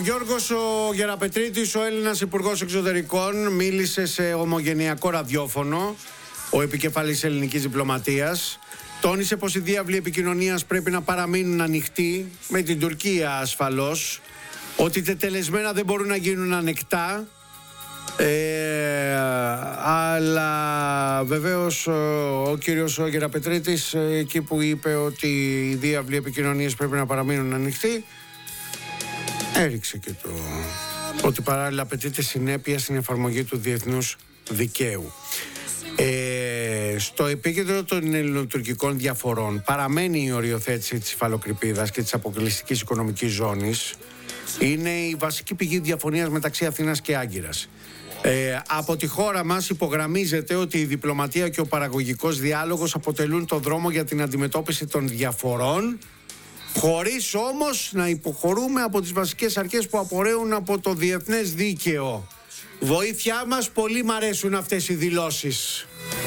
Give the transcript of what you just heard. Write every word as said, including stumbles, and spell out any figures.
Γιώργος ο Γεραπετρίτης, ο Έλληνας Υπουργός Εξωτερικών, μίλησε σε ομογενειακό ραδιόφωνο. Ο επικεφαλής ελληνικής διπλωματίας τόνισε πως οι διάβλοι επικοινωνίας πρέπει να παραμείνουν ανοιχτοί, με την Τουρκία ασφαλώς, ότι τετελεσμένα δεν μπορούν να γίνουν ανεκτά. Ε, αλλά βεβαίως ο κύριος ο Γεραπετρίτης, εκεί που είπε ότι οι διάβλοι επικοινωνίας πρέπει να παραμείνουν ανοιχτοί, έριξε και το ότι παράλληλα απαιτείται συνέπεια στην εφαρμογή του διεθνούς δικαίου. Ε, στο επίκεντρο των ελληνοτουρκικών διαφορών παραμένει η οριοθέτηση της υφαλοκρηπίδας και της αποκλειστικής οικονομικής ζώνης. Είναι η βασική πηγή διαφωνίας μεταξύ Αθήνας και Άγκυρας. Ε, από τη χώρα μας υπογραμμίζεται ότι η διπλωματία και ο παραγωγικός διάλογος αποτελούν το δρόμο για την αντιμετώπιση των διαφορών, χωρίς όμως να υποχωρούμε από τις βασικές αρχές που απορρέουν από το διεθνές δίκαιο. Βοήθειά μας, πολύ μ' αρέσουν αυτές οι δηλώσεις.